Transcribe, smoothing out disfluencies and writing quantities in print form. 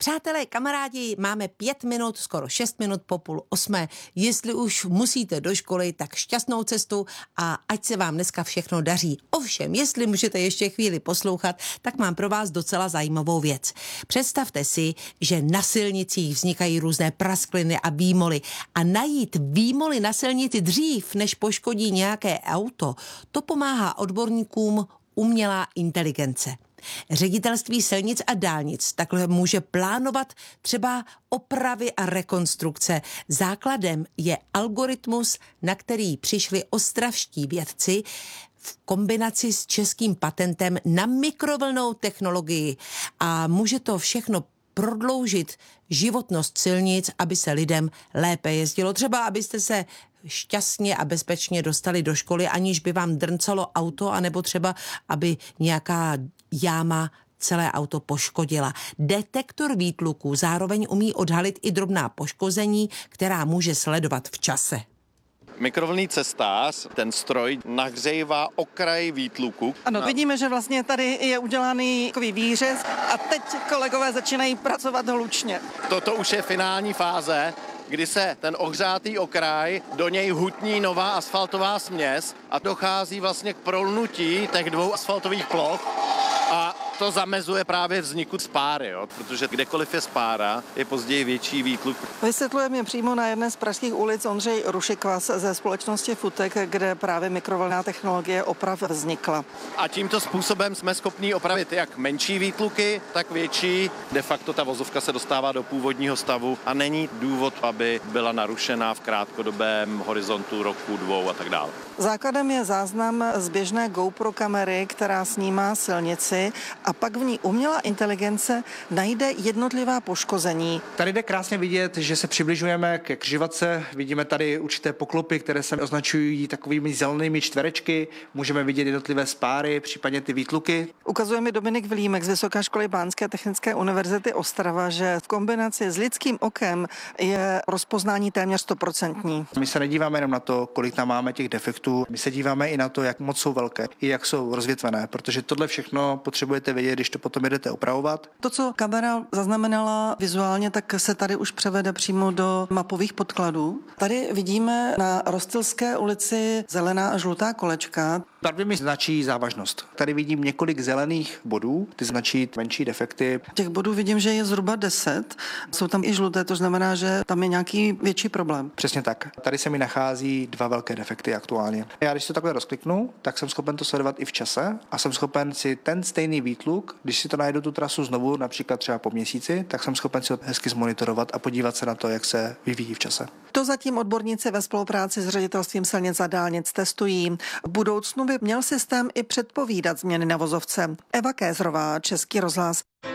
Přátelé, kamarádi, máme 5 minut, skoro 6 minut po 7:30. Jestli už musíte do školy, tak šťastnou cestu a ať se vám dneska všechno daří. Ovšem, jestli můžete ještě chvíli poslouchat, tak mám pro vás docela zajímavou věc. Představte si, že na silnicích vznikají různé praskliny a výmoly a najít výmoly na silnici dřív, než poškodí nějaké auto, to pomáhá odborníkům umělá inteligence. Ředitelství silnic a dálnic takhle může plánovat třeba opravy a rekonstrukce. Základem je algoritmus, na který přišli ostravští vědci v kombinaci s českým patentem na mikrovlnnou technologii. A může to všechno prodloužit životnost silnic, aby se lidem lépe jezdilo. Třeba abyste se šťastně a bezpečně dostali do školy, aniž by vám drncalo auto, anebo třeba, aby nějaká jáma celé auto poškodila. Detektor výtluků zároveň umí odhalit i drobná poškození, která může sledovat v čase. Mikrovlnný cestář, ten stroj nahřejvá okraj výtluku. Ano, vidíme, že vlastně tady je udělaný takový výřez a teď kolegové začínají pracovat hlučně. Toto už je finální fáze, kdy se ten ohřátý okraj, do něj hutní nová asfaltová směs a dochází vlastně k prolnutí těch dvou asfaltových ploch a to zamezuje právě vzniku spáry, protože kdekoliv je spára, je později větší výtluk. Vysvětluje mě přímo na jedné z pražských ulic Ondřej Rušikvas ze společnosti Futek, kde právě mikrovlnná technologie oprav vznikla. A tímto způsobem jsme schopni opravit jak menší výtluky, tak větší. De facto ta vozovka se dostává do původního stavu a není důvod, aby byla narušená v krátkodobém horizontu roku, 2 a tak dále. Základem je záznam z běžné GoPro kamery, která snímá silnici a pak v ní umělá inteligence najde jednotlivá poškození. Tady jde krásně vidět, že se přibližujeme ke křižovatce. Vidíme tady určité poklopy, které se označují takovými zelenými čtverečky. Můžeme vidět jednotlivé spáry, případně ty výtluky. Ukazuje mi Dominik Vilímek z Vysoké školy Báňské technické univerzity Ostrava, že v kombinaci s lidským okem je rozpoznání téměř 100%. My se nedíváme jenom na to, kolik tam máme těch defektů. My se díváme i na to, jak moc jsou velké, i jak jsou rozvětvené, protože tohle všechno potřebujete vědět, když to potom jedete opravovat. To, co kamera zaznamenala vizuálně, tak se tady už převede přímo do mapových podkladů. Tady vidíme na Rostylské ulici zelená a žlutá kolečka. Barvy mi značí závažnost. Tady vidím několik zelených bodů, ty značí menší defekty. Těch bodů vidím, že je zhruba 10. Jsou tam i žluté, to znamená, že tam je nějaký větší problém. Přesně tak. Tady se mi nachází 2 velké defekty aktuálně. Já když to takhle rozkliknu, tak jsem schopen to sledovat i v čase a jsem schopen si ten stejný výtluk, když si to najdu tu trasu znovu, například třeba po měsíci, tak jsem schopen si ho hezky zmonitorovat a podívat se na to, jak se vyvíjí v čase. To zatím odborníci ve spolupráci s ředitelstvím silnic a dálnic testují. V budoucnu by měl systém i předpovídat změny na vozovce. Eva Kézrová, Český rozhlas.